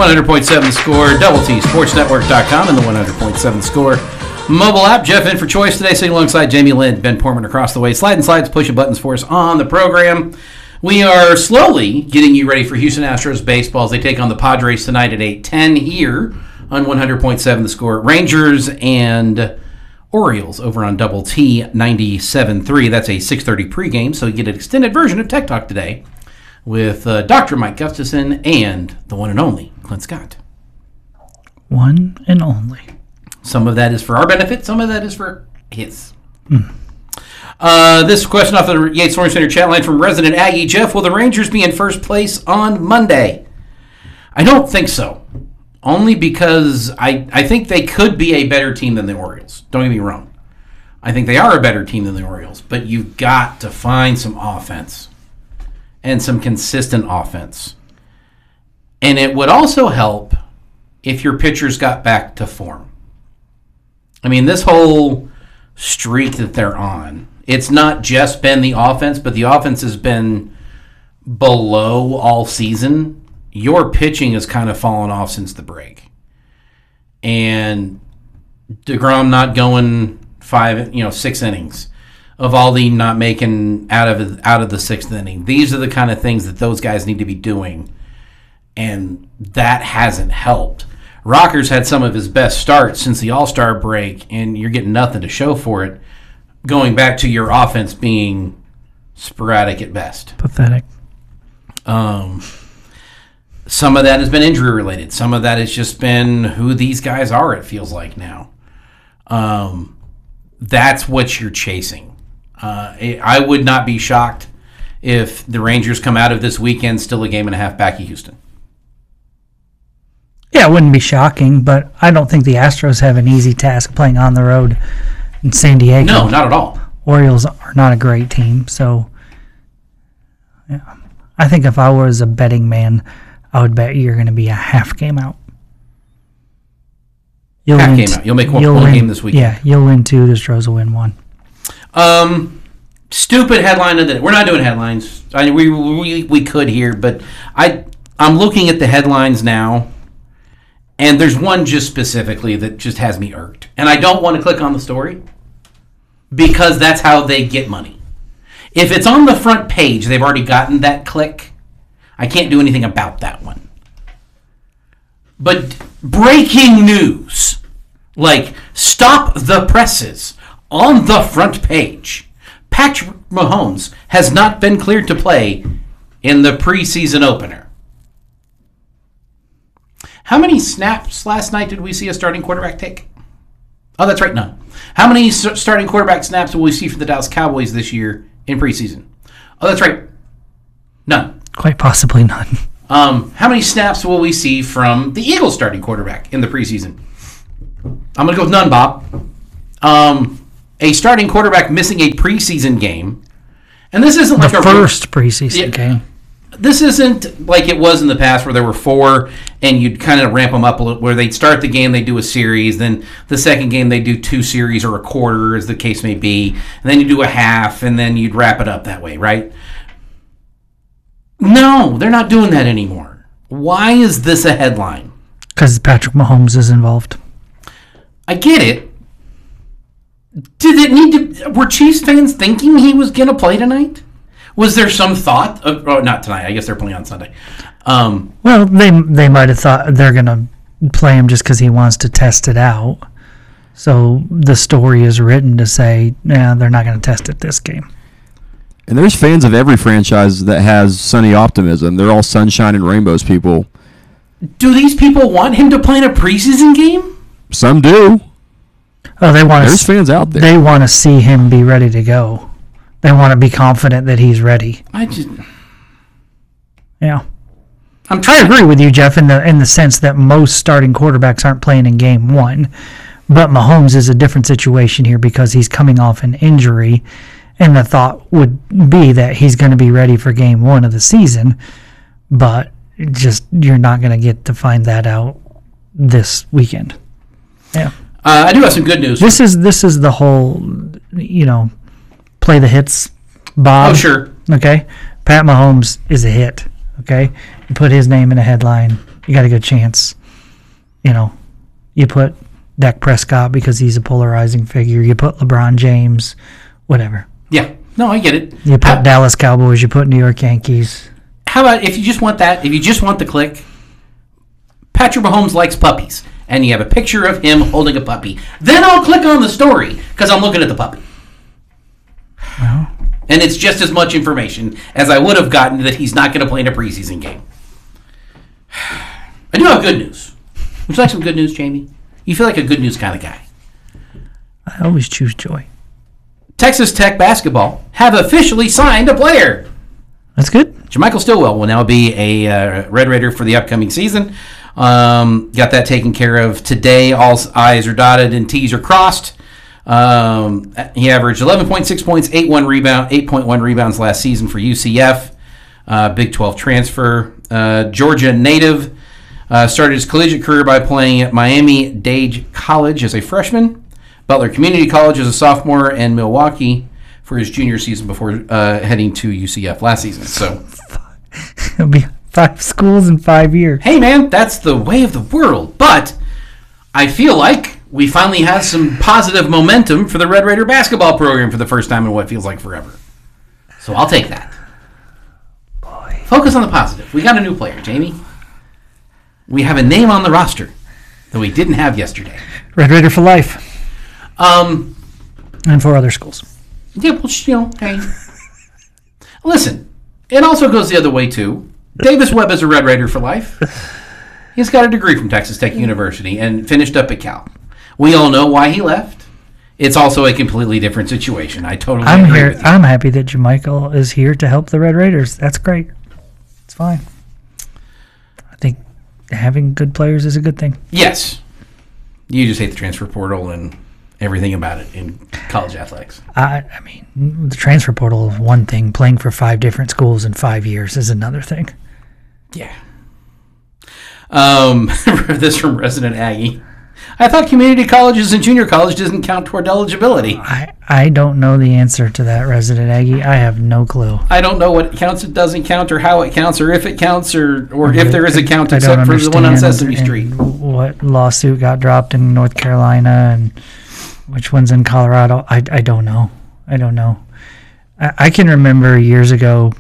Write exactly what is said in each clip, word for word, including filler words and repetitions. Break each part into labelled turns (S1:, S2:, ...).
S1: one hundred point seven The Score, Double T Sports Network dot com, and the one hundred point seven The Score mobile app. Jeff in for Choice today, sitting alongside Jamie Lynn, Ben Portman across the way. Slide and slides, pushing buttons for us on the program. We are slowly getting you ready for Houston Astros baseball as they take on the Padres tonight at eight ten here on one hundred point seven The Score. Rangers and Orioles over on Double T ninety-seven point three. That's a six thirty pregame, so you get an extended version of Tech Talk today with uh, Doctor Mike Gustafson and the one and only Clint Scott.
S2: One and only.
S1: Some of that is for our benefit. Some of that is for his. Mm. Uh, this question off the Yates Orange Center chat line from resident Aggie. Jeff, will the Rangers be in first place on Monday? I don't think so. Only because I, I think they could be a better team than the Orioles. Don't get me wrong. I think they are a better team than the Orioles. But you've got to find some offense. And some consistent offense. And it would also help if your pitchers got back to form. I mean, this whole streak that they're on, it's not just been the offense, but the offense has been below all season. Your pitching has kind of fallen off since the break. And DeGrom not going five, you know, six innings. Evaldi not making out of out of the sixth inning. These are the kind of things that those guys need to be doing, and that hasn't helped. Rockers had some of his best starts since the All-Star break, and you're getting nothing to show for it, going back to your offense being sporadic at best.
S2: Pathetic.
S1: Um, some of that has been injury-related. Some of that has just been who these guys are, it feels like now. Um, that's what you're chasing. Uh, I would not be shocked if the Rangers come out of this weekend still a game and a half back at Houston.
S2: Yeah, it wouldn't be shocking, but I don't think the Astros have an easy task playing on the road in San Diego.
S1: No, not at all.
S2: Orioles are not a great team, so yeah. I think if I was a betting man, I would bet you're going to be a half game out.
S1: You'll half game t- out. You'll make one,
S2: you'll
S1: one
S2: win,
S1: game this weekend.
S2: Yeah, you'll win two. The Astros will win one.
S1: Um, stupid headline of the day. We're not doing headlines. I we we we could here, but I I'm looking at the headlines now, and there's one just specifically that just has me irked, and I don't want to click on the story because that's how they get money. If it's on the front page, they've already gotten that click. I can't do anything about that one. But breaking news, like stop the presses. On the front page, Patrick Mahomes has not been cleared to play in the preseason opener. How many snaps last night did we see a starting quarterback take? Oh, that's right, none. How many starting quarterback snaps will we see for the Dallas Cowboys this year in preseason? Oh, that's right, none.
S2: Quite possibly none.
S1: Um, how many snaps will we see from the Eagles starting quarterback in the preseason? I'm going to go with none, Bob. Um... A starting quarterback missing a preseason game, and this isn't like
S2: the
S1: a
S2: first preseason yeah, game.
S1: This isn't like it was in the past where there were four, and you'd kind of ramp them up a little. Where they'd start the game, they do a series, then the second game they do two series or a quarter, as the case may be, and then you do a half, and then you'd wrap it up that way, right? No, they're not doing that anymore. Why is this a headline?
S2: Because Patrick Mahomes is involved.
S1: I get it. Did it need to? Were Chiefs fans thinking he was going to play tonight? Was there some thought? Of, oh, not tonight. I guess they're playing on Sunday. Um,
S2: well, they they might have thought they're going to play him just because he wants to test it out. So the story is written to say, yeah, they're not going to test it this game.
S3: And there's fans of every franchise that has sunny optimism. They're all sunshine and rainbows people.
S1: Do these people want him to play in a preseason game?
S3: Some do.
S2: Oh, they want
S3: There's
S2: to,
S3: fans out there.
S2: They want to see him be ready to go. They want to be confident that he's ready.
S1: I just,
S2: yeah.
S1: I'm trying.
S2: I agree with you, Jeff, in the in the sense that most starting quarterbacks aren't playing in game one, but Mahomes is a different situation here because he's coming off an injury, and the thought would be that he's going to be ready for game one of the season, but just you're not going to get to find that out this weekend. Yeah.
S1: Uh, I do have some good news.
S2: This is this is the whole, you know, play the hits, Bob.
S1: Oh, sure.
S2: Okay? Pat Mahomes is a hit, okay? You put his name in a headline, you got a good chance. You know, you put Dak Prescott because he's a polarizing figure. You put LeBron James, whatever.
S1: Yeah. No, I get it.
S2: You put
S1: how,
S2: Dallas Cowboys. You put New York Yankees.
S1: How about if you just want that, if you just want the click, Patrick Mahomes likes puppies, and you have a picture of him holding a puppy. Then I'll click on the story because I'm looking at the puppy.
S2: Well,
S1: and it's just as much information as I would have gotten that he's not going to play in a preseason game. I do have good news. Would you like some good news, Jamie? You feel like a good news kind of guy.
S2: I always choose joy.
S1: Texas Tech basketball have officially signed a player.
S2: That's good.
S1: Jermichael Stillwell will now be a uh, Red Raider for the upcoming season. Um, got that taken care of today. All I's are dotted and T's are crossed. Um, he averaged eleven point six points, eight point one rebound, eight point one rebounds last season for U C F. Uh, Big twelve transfer. Uh, Georgia native. Uh, started his collegiate career by playing at Miami-Dade College as a freshman, Butler Community College as a sophomore, and Milwaukee for his junior season before uh, heading to U C F last season. So,
S2: It'll be five schools in five years.
S1: hey, man, that's the way of the world. But I feel like we finally have some positive momentum for the Red Raider basketball program for the first time in what feels like forever. So I'll take that.
S2: Boy.
S1: Focus on the positive. We got a new player, Jamie. We have a name on the roster that we didn't have yesterday.
S2: Red Raider for life.
S1: Um,
S2: And for other schools.
S1: yeah, well, you know, hey. Listen, it also goes the other way, too. Davis Webb is a Red Raider for life. He's got a degree from Texas Tech University and finished up at Cal. We all know why he left. It's also a completely different situation. I totally
S2: I'm
S1: agree
S2: here.
S1: with you.
S2: I'm happy that Jermichael is here to help the Red Raiders. That's great. It's fine. I think having good players is a good thing.
S1: Yes. You just hate the transfer portal and everything about it in college athletics.
S2: I, I mean, the transfer portal is one thing. Playing for five different schools in five years is another thing.
S1: Yeah. Um, this from Resident Aggie. I thought community colleges and junior college doesn't count toward eligibility.
S2: I, I don't know the answer to that, Resident Aggie. I have no clue.
S1: I don't know what counts, it doesn't count, or how it counts, or if it counts, or, or if there is a count
S2: I don't
S1: except for the one on
S2: understand
S1: Sesame
S2: and
S1: Street.
S2: What lawsuit got dropped in North Carolina and which one's in Colorado? I, I don't know. I don't know. I, I can remember years ago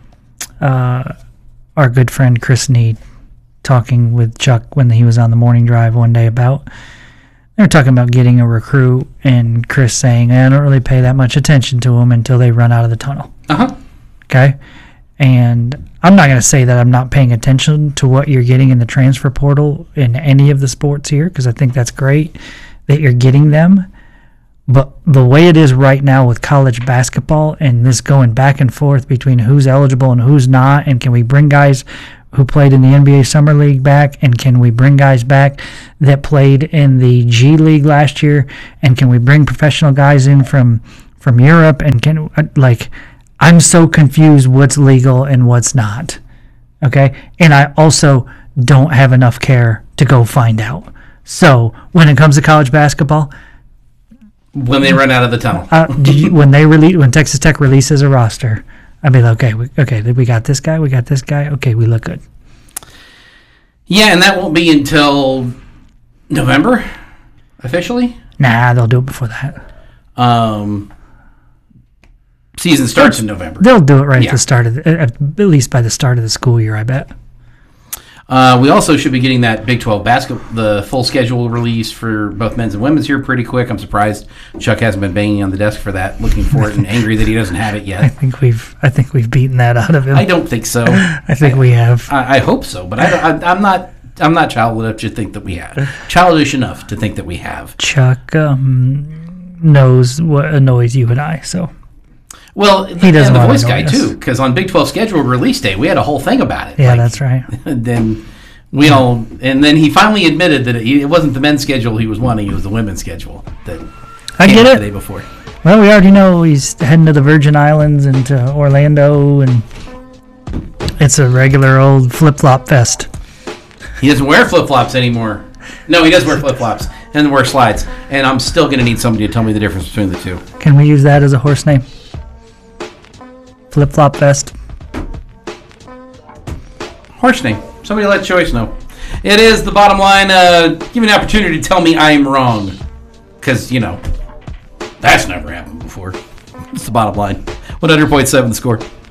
S2: uh, our good friend Chris Need talking with Chuck when he was on the morning drive one day about they were talking about getting a recruit and Chris saying, I don't really pay that much attention to them until they run out of the tunnel.
S1: Uh-huh.
S2: Okay? And I'm not going to say that I'm not paying attention to what you're getting in the transfer portal in any of the sports here because I think that's great that you're getting them. But the way it is right now with college basketball and this going back and forth between who's eligible and who's not, and can we bring guys who played in the N B A Summer League back, and can we bring guys back that played in the G League last year, and can we bring professional guys in from from Europe, and can like I'm so confused what's legal and what's not. Okay? And I also don't have enough care to go find out. So, when it comes to college basketball,
S1: When they run out of the tunnel.
S2: uh, did you, when they release, when Texas Tech releases a roster, I'd be like, okay, we, okay, we got this guy, we got this guy. Okay, we look good.
S1: Yeah, and that won't be until November, officially.
S2: Nah, they'll do it before that.
S1: Um, season starts in November.
S2: They'll do it right
S1: Yeah.
S2: at the start of the, at, at least by the start of the school year, I bet.
S1: Uh, we also should be getting that Big twelve basketball, the full schedule release for both men's and women's here pretty quick. I'm surprised Chuck hasn't been banging on the desk for that, looking for it and angry that he doesn't have it
S2: I
S1: yet.
S2: think we've, I think we've beaten that out of him.
S1: I don't think so.
S2: I think we have.
S1: I, I hope so, but I, I, I'm not. I'm not childish enough to think that we have. Childish enough to think that we have.
S2: Chuck um, knows what annoys you and I, so.
S1: Well,
S2: He doesn't
S1: and the
S2: wanna
S1: voice guy
S2: annoy us.
S1: too, because on Big twelve schedule release day, we had a whole thing about it.
S2: Yeah,
S1: Like,
S2: that's right.
S1: then we all, and then he finally admitted that it, it wasn't the men's schedule he was wanting; it was the women's schedule that
S2: I
S1: came
S2: get
S1: out
S2: it.
S1: the day before.
S2: Well, we already know he's heading to the Virgin Islands and to Orlando, and it's a regular old flip-flop fest.
S1: He doesn't wear flip flops anymore. No, he does wear flip flops and wear slides. And I'm still going to need somebody to tell me the difference between the two.
S2: Can we use that as a horse name? Flip-flop fest.
S1: Horse name. Somebody let Joyce know. It is the bottom line. Uh, give me an opportunity to tell me I'm wrong. Because, you know, that's never happened before. It's the bottom line. one hundred point seven the score.